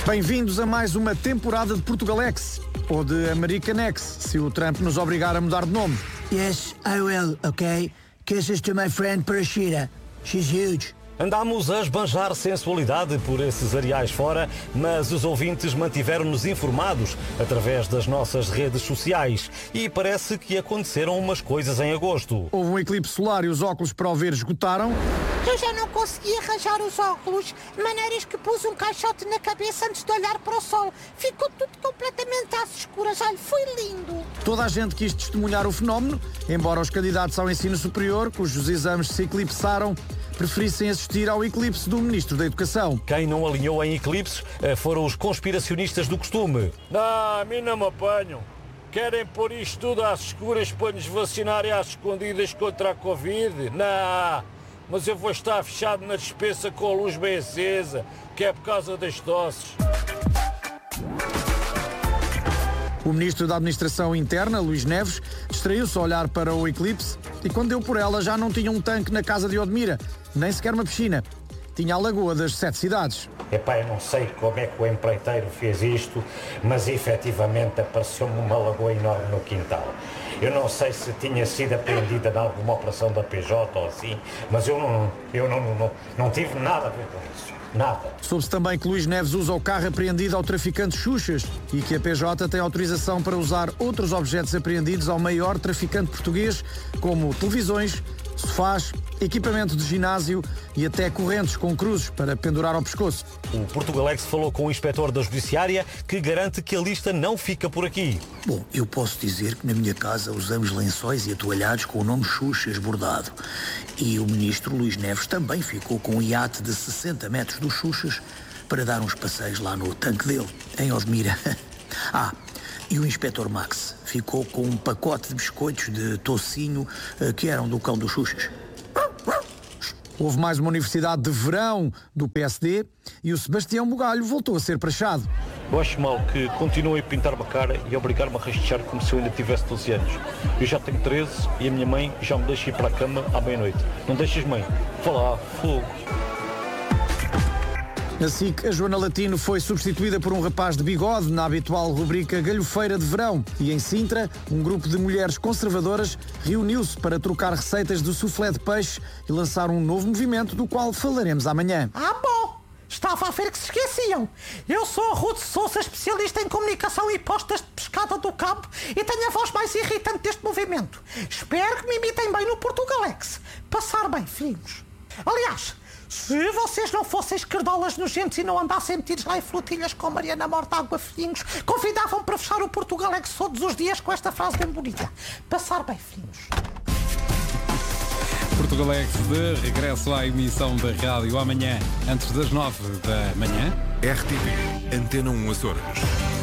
Bem-vindos a mais uma temporada de Portugalex, ou de Americanex, se o Trump nos obrigar a mudar de nome. Yes, I will, okay? Kisses to my friend Parashita. She's huge. Andámos a esbanjar sensualidade por esses areais fora, mas os ouvintes mantiveram-nos informados através das nossas redes sociais e parece que aconteceram umas coisas em agosto. Houve um eclipse solar e os óculos para o ver esgotaram. Eu já não consegui arranjar os óculos, de maneiras que pus um caixote na cabeça antes de olhar para o sol. Ficou tudo completamente às escuras. Olha, foi lindo. Toda a gente quis testemunhar o fenómeno, embora os candidatos ao ensino superior, cujos exames se eclipsaram, preferissem assistir ao eclipse do Ministro da Educação. Quem não alinhou em eclipses foram os conspiracionistas do costume. Não, a mim não me apanham. Querem pôr isto tudo às escuras para nos vacinarem às escondidas contra a Covid? Não, mas eu vou estar fechado na despensa com a luz bem acesa, que é por causa das tosses. O Ministro da Administração Interna, Luís Neves, distraiu-se a olhar para o eclipse e quando deu por ela já não tinha um tanque na casa de Odmira, nem sequer uma piscina. Tinha a Lagoa das 7 cidades. Epá, eu não sei como é que o empreiteiro fez isto, mas efetivamente apareceu-me uma lagoa enorme no quintal. Eu não sei se tinha sido apreendida em alguma operação da PJ ou assim, mas eu não tive nada a ver com isso. Nada. Soube-se também que Luís Neves usa o carro apreendido ao traficante Xuxas e que a PJ tem autorização para usar outros objetos apreendidos ao maior traficante português, como televisões, sofás, equipamento de ginásio e até correntes com cruzes para pendurar ao pescoço. O Portugalex falou com o inspetor da Judiciária que garante que a lista não fica por aqui. Bom, eu posso dizer que na minha casa usamos lençóis e atoalhados com o nome Xuxas bordado. E o ministro Luís Neves também ficou com um iate de 60 metros dos Xuxas para dar uns passeios lá no tanque dele, em Odmira. E o inspetor Max ficou com um pacote de biscoitos de tocinho que eram do cão dos Xuxas. Houve mais uma universidade de verão do PSD e o Sebastião Bugalho voltou a ser prachado. Eu acho mal que continuem a pintar-me a cara e obrigar-me a rastejar como se eu ainda tivesse 12 anos. Eu já tenho 13 e a minha mãe já me deixa ir para a cama à meia-noite. Não deixas, mãe? Vá lá, fogo. Na SIC, a Joana Latino foi substituída por um rapaz de bigode na habitual rubrica Galhofeira de Verão. E em Sintra, um grupo de mulheres conservadoras reuniu-se para trocar receitas de soufflé de peixe e lançar um novo movimento do qual falaremos amanhã. Bom! Estava a ver que se esqueciam. Eu sou a Ruth Sousa, especialista em comunicação e postas de pescada do campo e tenho a voz mais irritante deste movimento. Espero que me imitem bem no Portugalex. Passar bem, filhos. Aliás, se vocês não fossem escardolas nojentos e não andassem metidos lá em flotilhas com Mariana Mortágua, filhinhos, convidavam para fechar o Portugalex todos os dias com esta frase bem bonita. Passar bem, filhinhos. Portugalex de regresso à emissão da rádio amanhã, antes das 9 da manhã. RTP, Antena 1 Açores.